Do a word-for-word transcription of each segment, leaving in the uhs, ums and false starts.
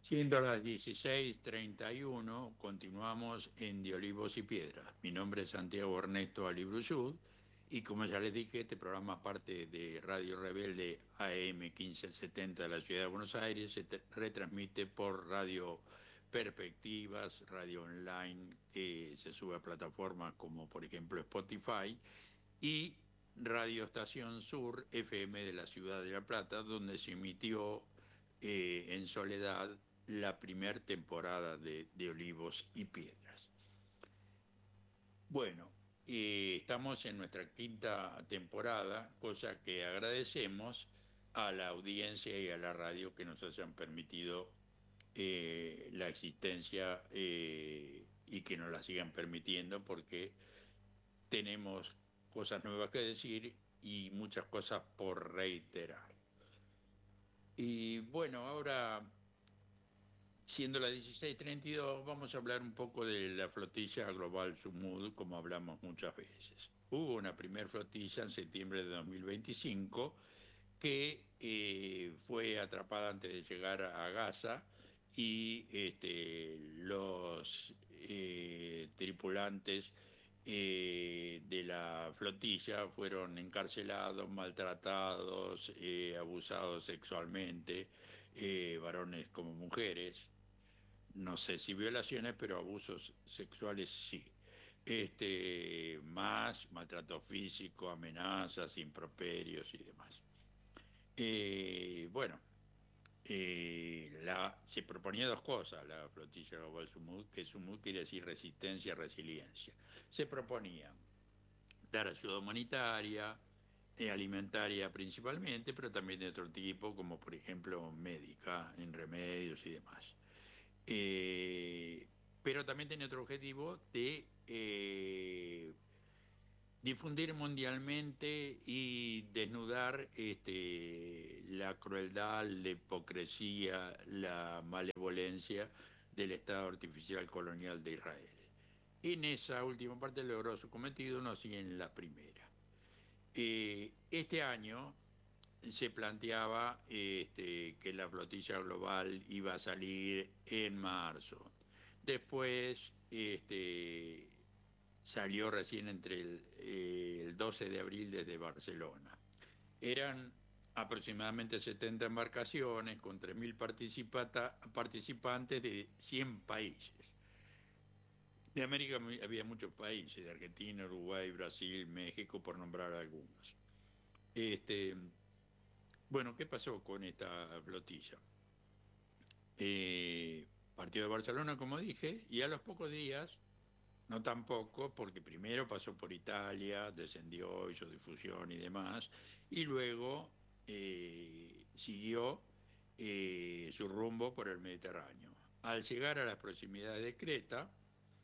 Siendo las dieciséis treinta y uno, continuamos en De Olivos y Piedras. Mi nombre es Santiago Ernesto Alibruyud y como ya les dije, este programa parte de Radio Rebelde A M quince setenta de la Ciudad de Buenos Aires, se te- retransmite por Radio Perspectivas, Radio Online, que se sube a plataformas como por ejemplo Spotify, y Radio Estación Sur F M de la Ciudad de La Plata, donde se emitió eh, en Soledad la primera temporada de, de Olivos y Piedras. Bueno, eh, estamos en nuestra quinta temporada, cosa que agradecemos a la audiencia y a la radio que nos hayan permitido eh, la existencia eh, y que nos la sigan permitiendo porque tenemos cosas nuevas que decir y muchas cosas por reiterar. Y bueno, ahora, siendo las dieciséis treinta y dos, vamos a hablar un poco de la flotilla Global Sumud, como hablamos muchas veces. Hubo una primera flotilla en septiembre de dos mil veinticinco que eh, fue atrapada antes de llegar a Gaza y este, los eh, tripulantes eh, de la flotilla fueron encarcelados, maltratados, eh, abusados sexualmente, eh, varones como mujeres. No sé si violaciones, pero abusos sexuales sí. Este, más maltrato físico, amenazas, improperios y demás. Eh, bueno, eh, la, se proponía dos cosas, la flotilla global Sumud, que Sumud quiere decir resistencia, resiliencia. Se proponía dar ayuda humanitaria, eh, alimentaria principalmente, pero también de otro tipo, como por ejemplo médica, en remedios y demás. Eh, pero también tiene otro objetivo de eh, difundir mundialmente y desnudar este, la crueldad, la hipocresía, la malevolencia del Estado artificial colonial de Israel. En esa última parte logró su cometido, no así en la primera. Eh, este año se planteaba este, que la flotilla global iba a salir en marzo. Después este, salió recién entre el, eh, el doce de abril desde Barcelona. Eran aproximadamente setenta embarcaciones con tres mil participantes de cien países. De América había muchos países, de Argentina, Uruguay, Brasil, México, por nombrar algunos. Este, bueno, ¿qué pasó con esta flotilla? Eh, partió de Barcelona, como dije, y a los pocos días, no tampoco, porque primero pasó por Italia, descendió, hizo difusión y demás, y luego eh, siguió eh, su rumbo por el Mediterráneo. Al llegar a las proximidades de Creta,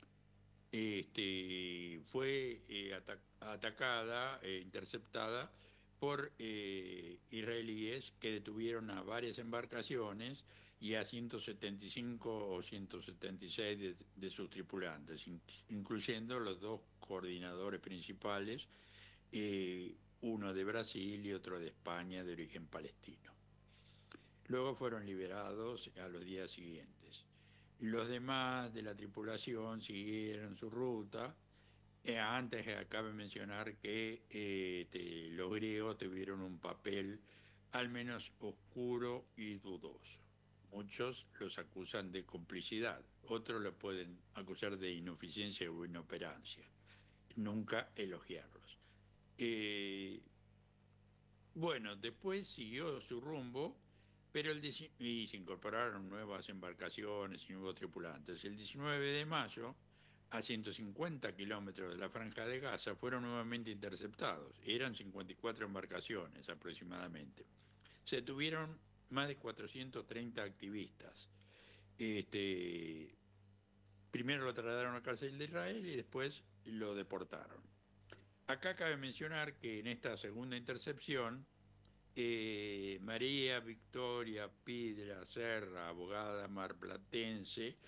este, fue eh, ata- atacada, e interceptada por eh, israelíes que detuvieron a varias embarcaciones y a ciento setenta y cinco o ciento setenta y seis de, de sus tripulantes, in- incluyendo los dos coordinadores principales, eh, uno de Brasil y otro de España de origen palestino. Luego fueron liberados a los días siguientes. Los demás de la tripulación siguieron su ruta. Eh, antes eh, cabe mencionar que eh, este, los griegos tuvieron un papel al menos oscuro y dudoso. Muchos los acusan de complicidad, otros los pueden acusar de ineficiencia o inoperancia, nunca elogiarlos. Eh, bueno, después siguió su rumbo, pero el dieci- y se incorporaron nuevas embarcaciones y nuevos tripulantes. El diecinueve de mayo, a ciento cincuenta kilómetros de la Franja de Gaza, fueron nuevamente interceptados. Eran cincuenta y cuatro embarcaciones aproximadamente. Se detuvieron más de cuatrocientos treinta activistas. Este, primero lo trasladaron a la cárcel de Israel y después lo deportaron. Acá cabe mencionar que en esta segunda intercepción, eh, María Victoria Pidra Serra, abogada marplatense,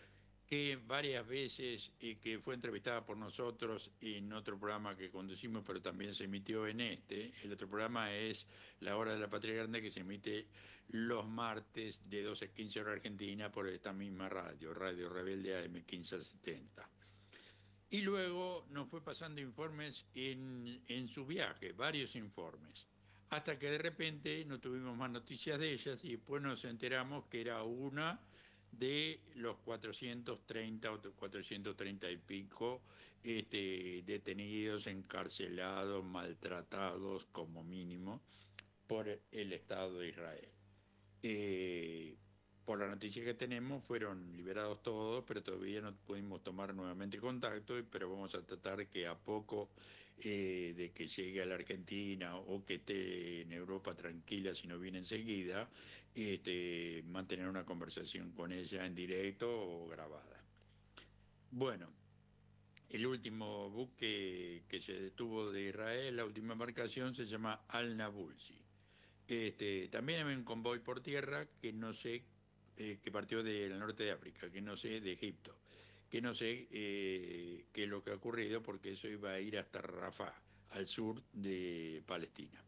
que varias veces eh, que fue entrevistada por nosotros en otro programa que conducimos, pero también se emitió en este. El otro programa es La Hora de la Patria Grande, que se emite los martes de doce a quince hora argentina por esta misma radio, Radio Rebelde A M quince setenta. Y luego nos fue pasando informes en, en su viaje, varios informes, hasta que de repente no tuvimos más noticias de ellas y después nos enteramos que era una de los cuatrocientos treinta o cuatrocientos treinta y pico este, detenidos, encarcelados, maltratados como mínimo por el Estado de Israel. Eh, por la noticia que tenemos, fueron liberados todos, pero todavía no pudimos tomar nuevamente contacto, pero vamos a tratar que a poco eh, de que llegue a la Argentina o que esté en Europa tranquila si no viene enseguida, este, mantener una conversación con ella en directo o grabada. Bueno, el último buque que se detuvo de Israel, la última embarcación, se llama Al Nabulsi. Este, también hay un convoy por tierra que no sé, eh, que partió del norte de África, que no sé, de Egipto, que no sé eh, qué es lo que ha ocurrido porque eso iba a ir hasta Rafah, al sur de Palestina.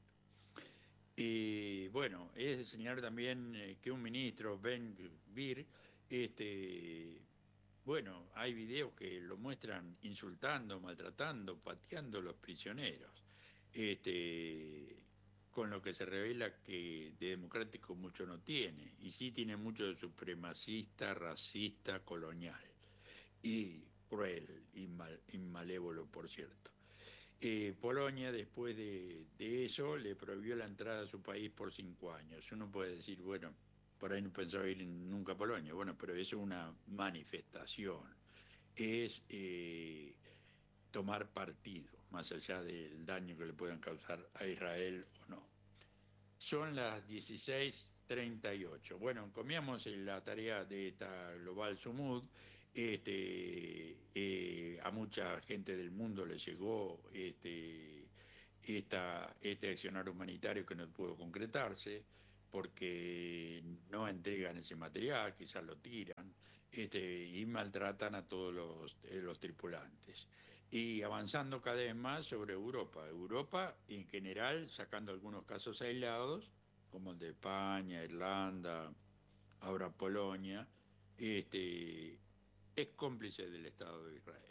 Y bueno, es de señalar también eh, que un ministro, Ben Gvir, este, bueno, hay videos que lo muestran insultando, maltratando, pateando a los prisioneros. Este, con lo que se revela que de democrático mucho no tiene, y sí tiene mucho de supremacista, racista, colonial, y cruel y, mal, y malévolo, por cierto. Eh, Polonia, después de, de eso, le prohibió la entrada a su país por cinco años. Uno puede decir, bueno, por ahí no pensaba ir nunca a Polonia. Bueno, pero eso es una manifestación, es eh, tomar partido, más allá del daño que le puedan causar a Israel o no. Son las dieciséis treinta y ocho. Bueno, comíamos en la tarea de esta Global Sumud. Este, eh, a mucha gente del mundo le llegó este, esta, este accionar humanitario que no pudo concretarse porque no entregan ese material, quizás lo tiran este, y maltratan a todos los, eh, los tripulantes. Y avanzando cada vez más sobre Europa. Europa en general, sacando algunos casos aislados, como el de España, Irlanda, ahora Polonia, este, es cómplice del Estado de Israel.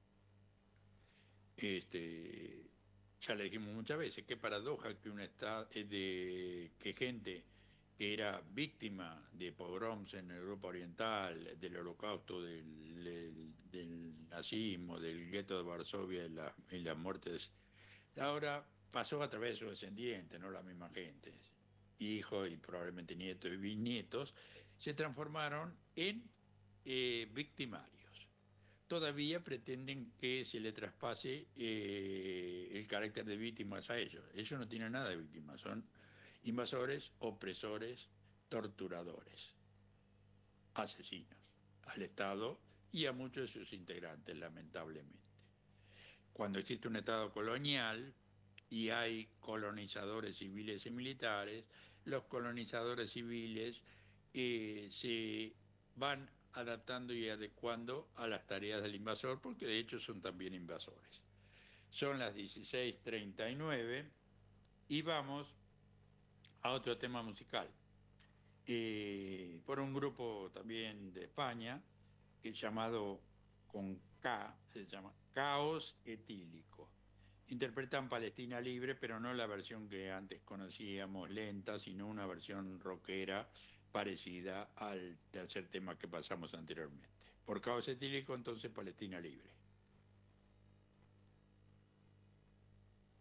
Este, ya le dijimos muchas veces, qué paradoja que un estado de que gente que era víctima de pogroms en Europa Oriental, del holocausto, del, del, del nazismo, del gueto de Varsovia y, la, y las muertes, ahora pasó a través de sus descendientes, no la misma gente, hijos y probablemente nietos y bisnietos, se transformaron en eh, victimarios. Todavía pretenden que se le traspase eh, el carácter de víctimas a ellos. Ellos no tienen nada de víctimas, son invasores, opresores, torturadores, asesinos al Estado y a muchos de sus integrantes, lamentablemente. Cuando existe un Estado colonial y hay colonizadores civiles y militares, los colonizadores civiles eh, se van adaptando y adecuando a las tareas del invasor, porque de hecho son también invasores. Son las dieciséis treinta y nueve y vamos a otro tema musical, eh, por un grupo también de España, que es llamado con K, se llama Caos Etílico. Interpretan Palestina Libre, pero no la versión que antes conocíamos, lenta, sino una versión rockera parecida al tercer tema que pasamos anteriormente. Por Caos Etílico, entonces Palestina Libre.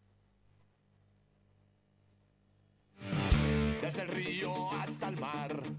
Desde el río hasta el mar.